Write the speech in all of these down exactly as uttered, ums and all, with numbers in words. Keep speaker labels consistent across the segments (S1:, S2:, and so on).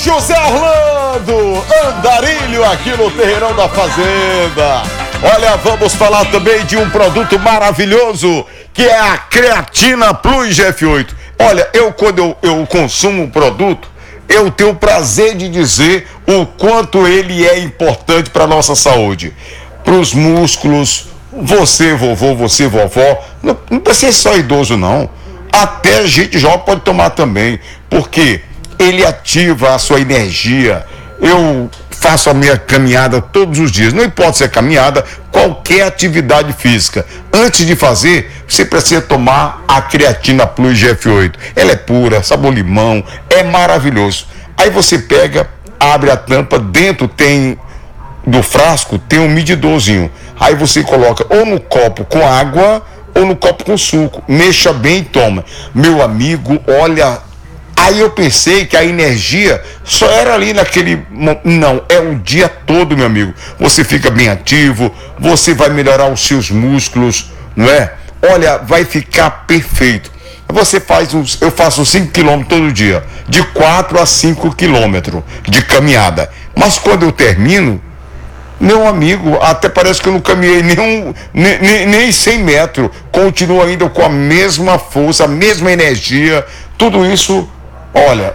S1: José Orlando, Andarilho, aqui no Terreirão da Fazenda. Olha, vamos falar também de um produto maravilhoso, que é a Creatina Plus G F oito. Olha, eu quando eu, eu consumo um produto, eu tenho o prazer de dizer o quanto ele é importante para a nossa saúde, para os músculos. Você, vovô, você, vovó, não, não precisa ser só idoso, não. Até gente jovem pode tomar também, porque ele ativa a sua energia. Eu faço a minha caminhada todos os dias, não importa se é caminhada, qualquer atividade física. Antes de fazer, você precisa tomar a Creatina Plus G F oito. Ela é pura, sabor limão, é maravilhoso. Aí você pega, abre a tampa, dentro tem, do frasco, tem um medidorzinho. Aí você coloca ou no copo com água ou no copo com suco. Mexa bem e toma. Meu amigo, olha... Aí eu pensei que a energia só era ali naquele... Não, é o dia todo, meu amigo. Você fica bem ativo, você vai melhorar os seus músculos, não é? Olha, vai ficar perfeito. Você faz uns... Eu faço cinco quilômetros todo dia, de quatro a cinco quilômetros de caminhada. Mas quando eu termino, meu amigo, até parece que eu não caminhei nem, um, nem, nem, nem cem metros. Continuo ainda com a mesma força, a mesma energia. Tudo isso... Olha,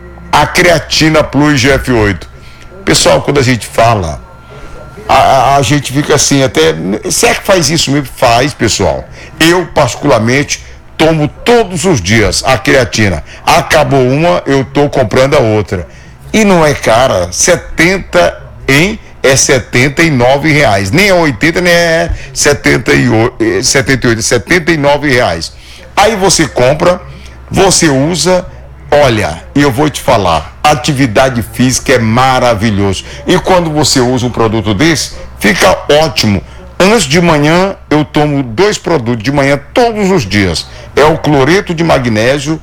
S1: a Creatina Plus G F oito. Pessoal, quando a gente fala, a, a, a gente fica assim, até... Será que faz isso mesmo? Faz, pessoal. Eu, particularmente, tomo todos os dias a creatina. Acabou uma, eu estou comprando a outra. E não é cara, setenta em... é setenta e nove reais. Nem é oitenta, nem é setenta e oito, setenta e oito, setenta e nove reais. Aí você compra, você usa... Olha, eu vou te falar, atividade física é maravilhoso. E quando você usa um produto desse, fica ótimo. Antes de manhã, eu tomo dois produtos de manhã todos os dias. É o cloreto de magnésio,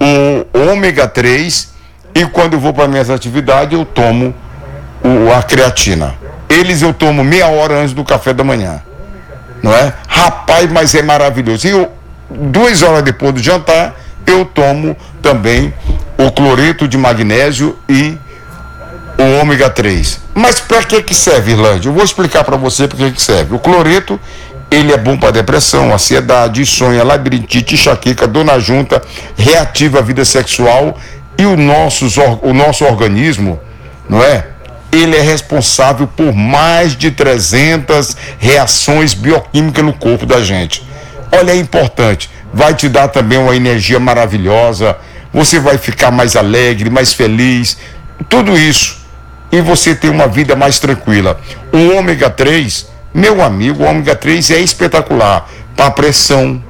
S1: o ômega três, e quando eu vou para minhas atividades, eu tomo o, a creatina. Eles eu tomo meia hora antes do café da manhã. Não é? Rapaz, mas é maravilhoso. E eu, duas horas depois do jantar, eu tomo também o cloreto de magnésio e o ômega três. Mas para que que serve, Irlande? Eu vou explicar para você para que que serve. O cloreto, ele é bom para depressão, ansiedade, insônia, labirintite, enxaqueca, dor na junta, reativa a vida sexual e o nosso, o nosso organismo, não é? Ele é responsável por mais de trezentas reações bioquímicas no corpo da gente. Olha, é importante. Vai te dar também uma energia maravilhosa, você vai ficar mais alegre, mais feliz, tudo isso, e você tem uma vida mais tranquila. O ômega três, meu amigo, o ômega três é espetacular para a pressão,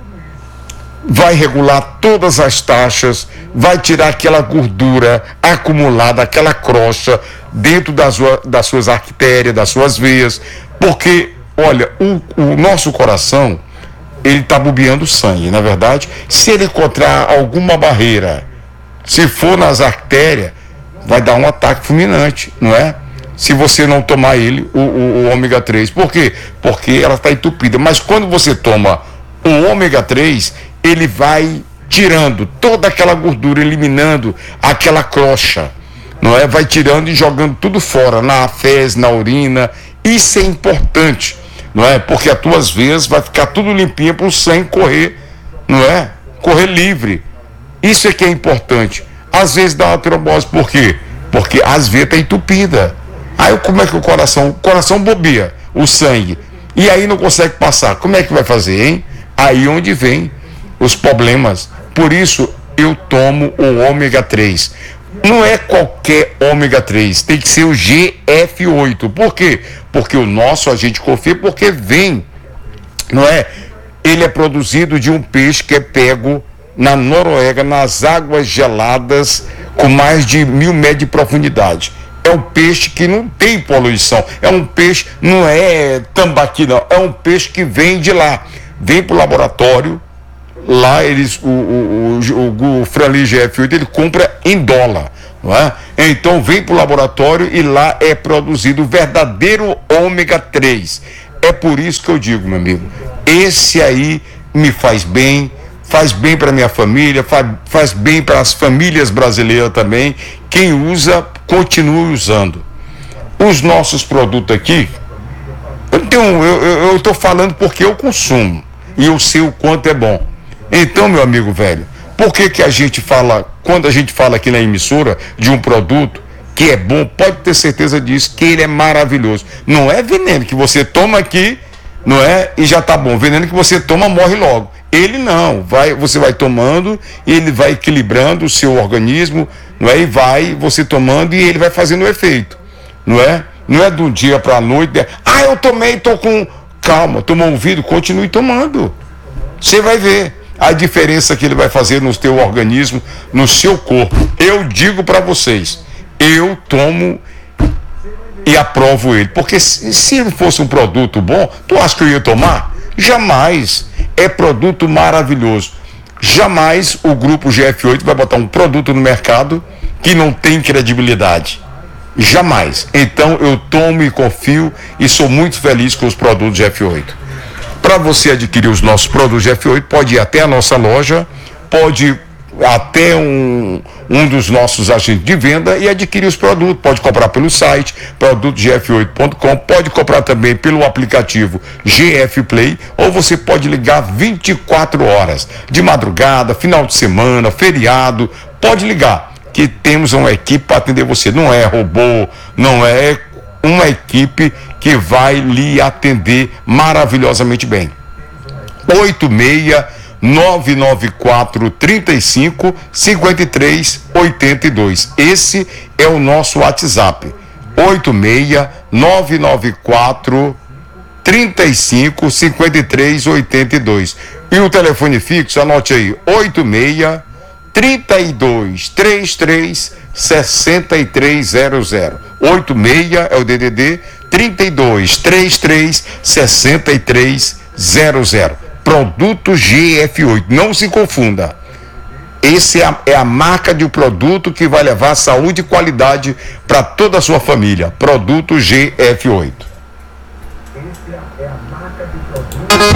S1: vai regular todas as taxas, vai tirar aquela gordura acumulada, aquela crosta dentro das, das suas artérias, das suas veias, porque, olha, o, o nosso coração, ele está bobeando sangue, na verdade. Se ele encontrar alguma barreira, se for nas artérias, vai dar um ataque fulminante, não é? Se você não tomar ele, o, o, o ômega três. Por quê? Porque ela está entupida. Mas quando você toma o ômega três, ele vai tirando toda aquela gordura, eliminando aquela crosta, não é? Vai tirando e jogando tudo fora, na fezes, na urina. Isso é importante, não é? Porque as tuas veias vai ficar tudo limpinho para o sangue correr, não é? Correr livre. Isso é que é importante. Às vezes dá uma trombose, por quê? Porque as veias estão entupidas. Aí como é que o coração, o coração bobia o sangue, e aí não consegue passar. Como é que vai fazer, hein? Aí onde vem os problemas. Por isso eu tomo o ômega três. Não é qualquer ômega três, tem que ser o G F oito. Por quê? Porque o nosso a gente confia, porque vem, não é? Ele é produzido de um peixe que é pego na Noruega, nas águas geladas, com mais de mil metros de profundidade. É um peixe que não tem poluição, é um peixe, não é tambaqui não, é um peixe que vem de lá, vem para o laboratório, lá eles, o, o, o, o Franli G F oito, ele compra em dólar, não é? Então vem para o laboratório e lá é produzido o verdadeiro ômega três. É por isso que eu digo, meu amigo, esse aí me faz bem, faz bem para minha família, faz, faz bem para as famílias brasileiras também. Quem usa, continue usando. Os nossos produtos aqui, eu tenho, eu estou falando porque eu consumo e eu sei o quanto é bom. Então, meu amigo velho, por que que a gente fala, quando a gente fala aqui na emissora de um produto que é bom, pode ter certeza disso, que ele é maravilhoso. Não é veneno que você toma aqui, não é, e já tá bom. Veneno que você toma, morre logo. Ele não, vai, você vai tomando, ele vai equilibrando o seu organismo, não é, e vai você tomando e ele vai fazendo o efeito, não é? Não é de um dia para a noite, ah, eu tomei, tô com... Calma, tomou um vidro, continue tomando. Você vai ver a diferença que ele vai fazer no seu organismo, no seu corpo. Eu digo para vocês, eu tomo e aprovo ele, porque se, se ele fosse um produto bom, tu acha que eu ia tomar? Jamais. É produto maravilhoso. Jamais o grupo G F oito vai botar um produto no mercado que não tem credibilidade. Jamais. Então eu tomo e confio e sou muito feliz com os produtos G F oito. Para você adquirir os nossos produtos G F oito, pode ir até a nossa loja, pode ir até um, um dos nossos agentes de venda e adquirir os produtos. Pode comprar pelo site produto g f oito ponto com, pode comprar também pelo aplicativo G F Play, ou você pode ligar vinte e quatro horas, de madrugada, final de semana, feriado, pode ligar, que temos uma equipe para atender você. Não é robô, não é uma equipe que vai lhe atender maravilhosamente bem. oito seis nove nove quatro, três cinco, cinco três oito dois. Esse é o nosso WhatsApp. oito seis nove nove quatro, três cinco, cinco três oito dois. E o telefone fixo, anote aí, oito seis, trinta e dois, trinta e três, sessenta e três zero zero. oito seis é o D D D, trinta e dois, trinta e três, sessenta e três zero zero. Produto G F oito, não se confunda. Esse é a, é a marca de um produto que vai levar saúde e qualidade para toda a sua família. Produto G F oito.